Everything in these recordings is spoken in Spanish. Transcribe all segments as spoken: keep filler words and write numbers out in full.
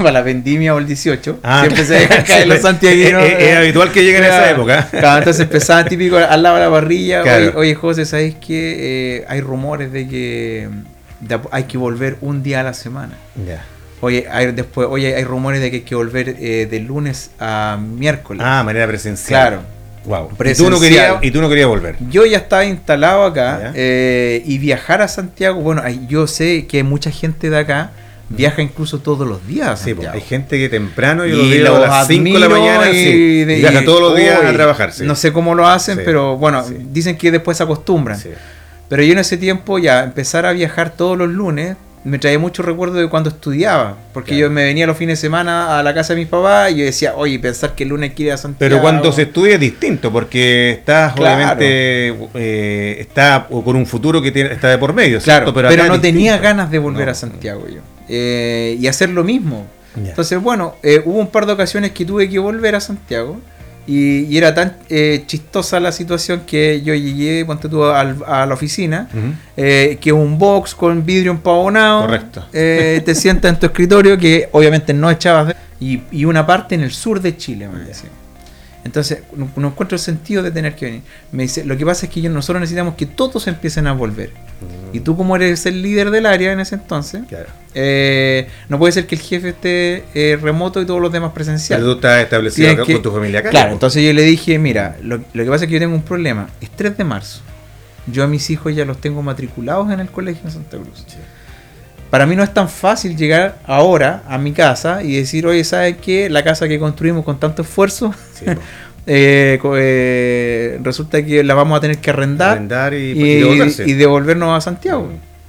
para la vendimia o el dieciocho. Ah, siempre se dejan caer los santiaguinos. Es, es, es habitual que lleguen en esa época. Claro, entonces empezaban típico al lado de la parrilla. Claro. Oye, oye, José, ¿sabes qué? Eh, hay rumores de que de, hay que volver un día a la semana. Ya. Oye, hay, después, oye, hay rumores de que hay que volver eh, de lunes a miércoles. Ah, manera presencial. Claro. Wow. Presencial. Y tú no querías, y tú no querías volver. Yo ya estaba instalado acá Ya. eh, y viajar a Santiago, bueno, hay- yo sé que mucha gente de acá viaja incluso todos los días a Sí, Santiago. pues, hay gente que temprano, yo Y lo veo los a las cinco de la admiro mañana, y sí, de- y viaja y- todos los días uy, a trabajar. Sí. No sé cómo lo hacen, Sí. pero bueno, Sí. dicen que después se acostumbran. Sí. Pero yo en ese tiempo ya empezar a viajar todos los lunes me traía mucho recuerdo de cuando estudiaba, porque Claro. yo me venía los fines de semana a la casa de mis papás y yo decía, oye, pensar que el lunes quiero ir a Santiago. Pero cuando se estudia es distinto, porque estás Claro. obviamente eh, está con un futuro que tiene, está de por medio, Claro, ¿cierto? pero, acá no es tenía distinto. ganas de volver No. a Santiago yo. Eh, y hacer lo mismo. Ya. Entonces, bueno, eh, hubo un par de ocasiones que tuve que volver a Santiago. Y, y era tan eh, chistosa la situación que yo llegué, ponte tú, al- a la oficina, Ujú. eh, que un box con vidrio empavonado. Correcto. eh, te sientas en tu escritorio, que obviamente no echabas de- y, y una parte en el sur de Chile, me decía. Entonces, no, no encuentro el sentido de tener que venir. Me dice, lo que pasa es que yo- nosotros necesitamos que todos empiecen a volver. Y tú, como eres el líder del área en ese entonces, Claro. eh, no puede ser que el jefe esté eh, remoto y todos los demás presenciales. Pero tú estás establecido Tienes acá que- con tu familia acá. Claro, ¿no? entonces yo le dije, mira, lo, lo que pasa es que yo tengo un problema. Es tres de marzo. Yo a mis hijos ya los tengo matriculados en el colegio en Santa Cruz. Sí. Para mí no es tan fácil llegar ahora a mi casa y decir, oye, ¿sabes qué? La casa que construimos con tanto esfuerzo, Sí, pues, eh, co- eh, resulta que la vamos a tener que arrendar arrendar y, y, y devolverse. y devolvernos a Santiago.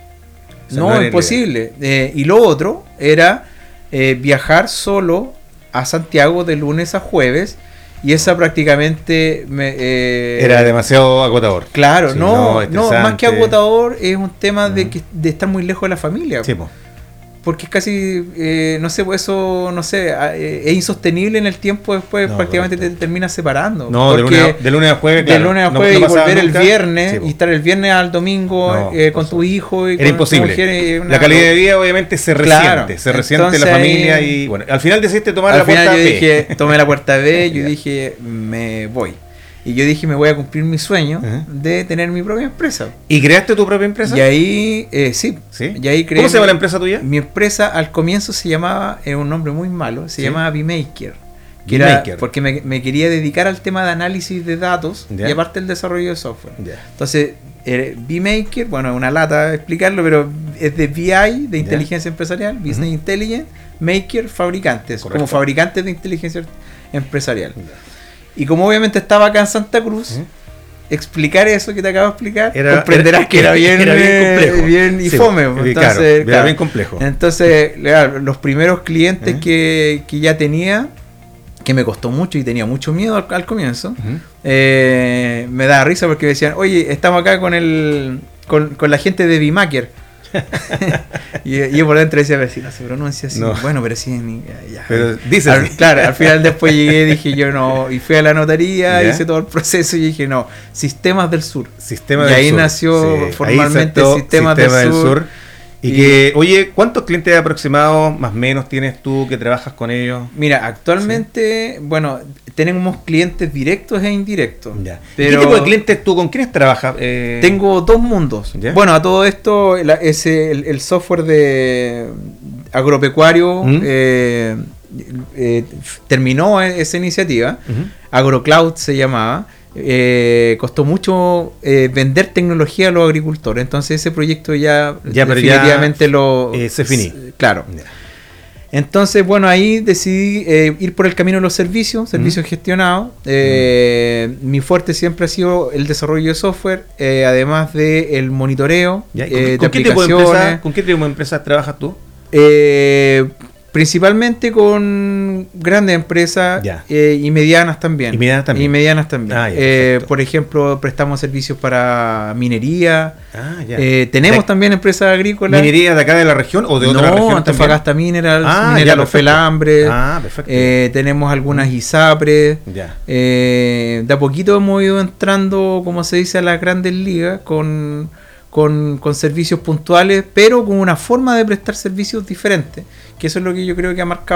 O sea, No, no era imposible. Eh, y lo otro era eh, viajar solo a Santiago de lunes a jueves. Y esa prácticamente me, eh, Era demasiado agotador. Claro, Sí, no, no, no, más que estresante. agotador es un tema de, Ujú. que, de estar muy lejos de la familia. Sí, pues. Porque es casi, eh, no sé, pues eso, no sé, a- eh, es insostenible en el tiempo después, No, prácticamente te correcto. terminas separando. No, de Porque lunes, a, de lunes a jueves, claro. de lunes a no- jueves no y pasaba volver nunca. el viernes Sí, pues. y estar el viernes al domingo No, eh, por con tu supuesto. hijo y Era con imposible. tu mujer. eh, una- La calidad de vida obviamente se resiente, Claro. se resiente Entonces, la familia ahí- y bueno, al final decidiste tomar Al la final puerta yo B. dije, tomé la puerta B, yo Ya. dije, me voy. Y yo dije, me voy a cumplir mi sueño Ajá. de tener mi propia empresa. ¿Y creaste tu propia empresa? Y ahí, eh, sí, ¿Sí? y ahí creé ¿Cómo se llama mi- la empresa tuya? Mi empresa al comienzo se llamaba, era un nombre muy malo, se Sí. llamaba B-Maker. Que era B-Maker. porque me, me quería dedicar al tema de análisis de datos Ya. y aparte el desarrollo de software. Ya. Entonces, eh, B-Maker, bueno, es una lata explicarlo, pero es de V I, de Ya. inteligencia empresarial, Business Ujú. Intelligence, Maker, fabricantes, Correcto. como fabricantes de inteligencia empresarial. Y como obviamente estaba acá en Santa Cruz, Ujú. explicar eso que te acabo de explicar, Era- comprenderás era- que era bien, era bien eh, complejo. bien y Sí, fome. eh, Entonces, claro, era claro. bien complejo. Entonces, claro, los primeros clientes Ujú. que, que ya tenía, que me costó mucho y tenía mucho miedo al, al comienzo, Ujú. eh, me daba risa porque decían, oye, estamos acá con el con, con la gente de B-Maker. y, y yo por dentro decía, pero si no se pronuncia así. No. Bueno, pero sí, ni- ya, ya. Pero dice Al- así. claro, al final después llegué, dije yo no, y fui a la notaría, Ya. hice todo el proceso y dije no, Sistemas del Sur. Sistema Y del ahí Sur. nació ahí formalmente saltó Sistemas Sistema del Sur. Y, Y- que, oye, ¿cuántos clientes aproximados más o menos tienes tú que trabajas con ellos? Mira, actualmente, bueno, tenemos clientes directos e indirectos. Ya. Pero ¿Qué tipo de clientes tú con quiénes trabajas? Eh, tengo dos mundos. ¿Ya? Bueno, a todo esto, la- ese, el, el software de agropecuario ¿Mm? eh, eh, terminó esa iniciativa. Ujú. AgroCloud se llamaba. Eh, costó mucho eh, vender tecnología a los agricultores. Entonces ese proyecto ya, Ya, pero ya, definitivamente lo... eh, se finí. Claro. Ya. Entonces, bueno, ahí decidí eh, ir por el camino de los servicios, servicios gestionados. Eh, Mi fuerte siempre ha sido el desarrollo de software, eh, además de el monitoreo Ya, ¿y ¿Con, eh, de con qué tipo de aplicaciones. empresa, ¿Con qué tipo de empresas trabajas tú? Eh, principalmente con grandes empresas Ya. eh, y medianas también. Y medianas también. Y medianas también. Ah, ya, Eh, perfecto. por ejemplo, prestamos servicios para minería. Ah, ya. Eh, tenemos De- también empresas agrícolas. ¿Minería de acá de la región o de otra no, región? Antofagasta Minerals, Ah, ya, Mineral Los perfecto. Felambres. Ah, perfecto. Eh, tenemos algunas ISAPRES. Ya. Eh, de a poquito hemos ido entrando, como se dice, a las grandes ligas con, con, con servicios puntuales, pero con una forma de prestar servicios diferente, que eso es lo que yo creo que ha marcado